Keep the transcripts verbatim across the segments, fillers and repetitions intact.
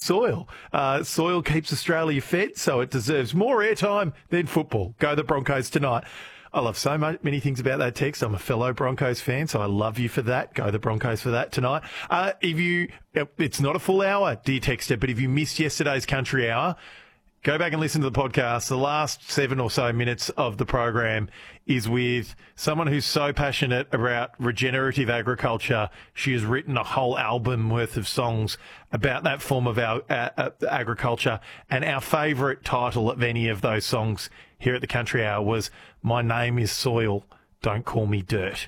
soil. Uh, soil keeps Australia fed, so it deserves more airtime than football. Go the Broncos tonight. I love so much, many things about that text. I'm a fellow Broncos fan, so I love you for that. Go the Broncos for that tonight. Uh, if you, it's not a full hour, dear texter, but if you missed yesterday's Country Hour, go back and listen to the podcast. The last seven or so minutes of the program is with someone who's so passionate about regenerative agriculture. She has written a whole album worth of songs about that form of our uh, uh, agriculture. And our favourite title of any of those songs here at the Country Hour was "My Name is Soil, Don't Call Me Dirt."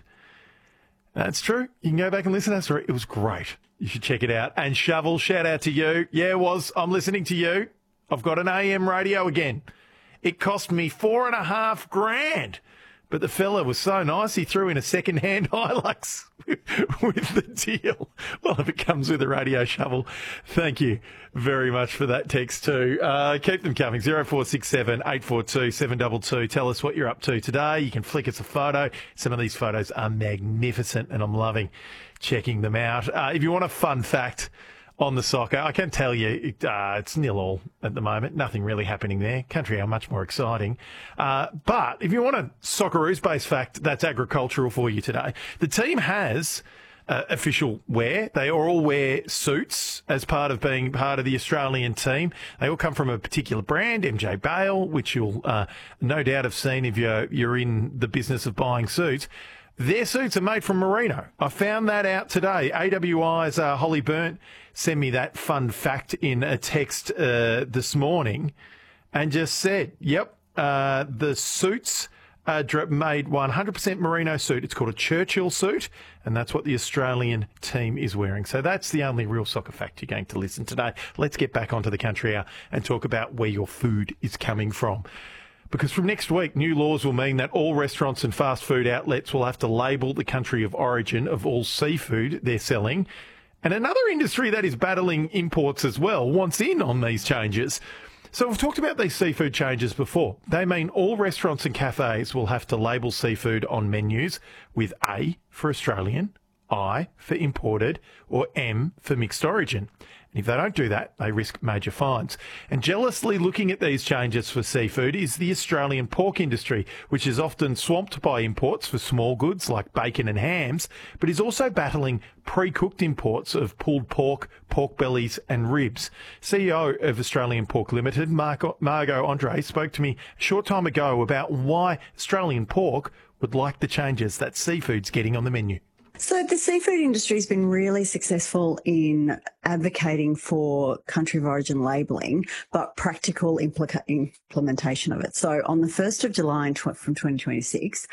That's true. You can go back and listen to that story. It was great. You should check it out. And Shovel, shout out to you. Yeah, it was. I'm listening to you. I've got an A M radio again. It cost me four and a half grand. But the fella was so nice, he threw in a second-hand Hilux with the deal. Well, if it comes with a radio shovel, thank you very much for that text too. Uh, keep them coming. zero four six seven, eight four two, seven two two. Tell us what you're up to today. You can flick us a photo. Some of these photos are magnificent, and I'm loving checking them out. Uh, if you want a fun fact on the soccer, I can tell you it, uh, it's nil all at the moment. Nothing really happening there. Country are much more exciting. Uh, but if you want a Socceroos-based fact that's agricultural for you today, the team has uh, official wear. They all wear suits as part of being part of the Australian team. They all come from a particular brand, M J Bale, which you'll uh, no doubt have seen if you're, you're in the business of buying suits. Their suits are made from merino. I found that out today. A W I's uh, Holly Burnt sent me that fun fact in a text uh, this morning and just said, yep, uh, the suits are made one hundred percent merino suit. It's called a Churchill suit, and that's what the Australian team is wearing. So that's the only real soccer fact you're going to listen today. Let's get back onto the Country Hour and talk about where your food is coming from. Because from next week, new laws will mean that all restaurants and fast food outlets will have to label the country of origin of all seafood they're selling. And another industry that is battling imports as well wants in on these changes. So we've talked about these seafood changes before. They mean all restaurants and cafes will have to label seafood on menus with A for Australian, I for imported, or M for mixed origin. And if they don't do that, they risk major fines. And jealously looking at these changes for seafood is the Australian pork industry, which is often swamped by imports for small goods like bacon and hams, but is also battling pre-cooked imports of pulled pork, pork bellies and ribs. C E O of Australian Pork Limited, Marco, Margot Andre, spoke to me a short time ago about why Australian pork would like the changes that seafood's getting on the menu. So the seafood industry has been really successful in advocating for country of origin labelling, but practical implica- implementation of it. So on the first of July from twenty twenty-six,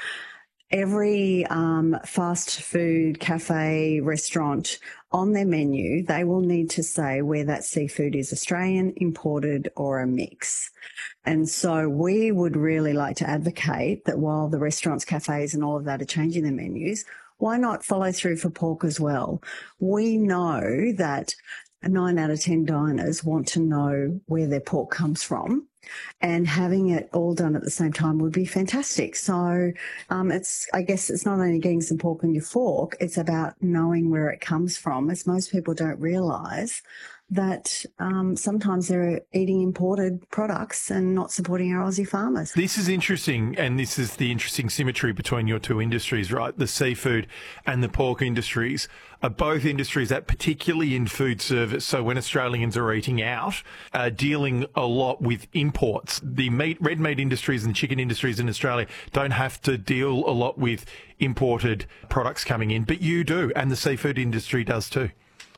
every um, fast food, cafe, restaurant on their menu, they will need to say where that seafood is Australian, imported or a mix. And so we would really like to advocate that while the restaurants, cafes and all of that are changing their menus, why not follow through for pork as well? We know that nine out of ten diners want to know where their pork comes from, and having it all done at the same time would be fantastic. So um, it's, I guess it's not only getting some pork on your fork, it's about knowing where it comes from, as most people don't realise that um, sometimes they're eating imported products and not supporting our Aussie farmers. This is interesting, and this is the interesting symmetry between your two industries, right? The seafood and the pork industries are both industries that, particularly in food service, so when Australians are eating out, are dealing a lot with imports. The meat, red meat industries and chicken industries in Australia don't have to deal a lot with imported products coming in, but you do, and the seafood industry does too.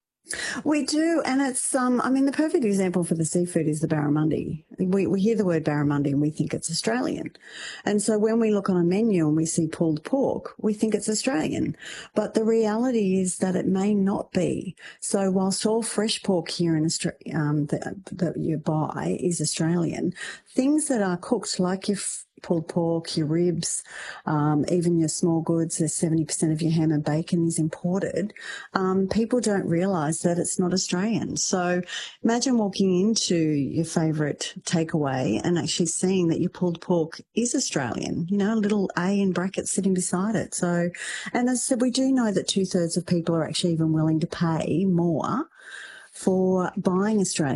We do, and it's, um, I mean, the perfect example for the seafood is the barramundi. We, we hear the word barramundi and we think it's Australian. And so when we look on a menu and we see pulled pork, we think it's Australian. But the reality is that it may not be. So whilst all fresh pork here in Australia, um, that, that you buy is Australian, things that are cooked like your pulled pork, your ribs, um, even your small goods, there's seventy percent of your ham and bacon is imported. Um, people don't realise that it's not Australian. So imagine walking into your favourite takeaway and actually seeing that your pulled pork is Australian, you know, a little A in brackets sitting beside it. So, and as I said, we do know that two thirds of people are actually even willing to pay more for buying Australian.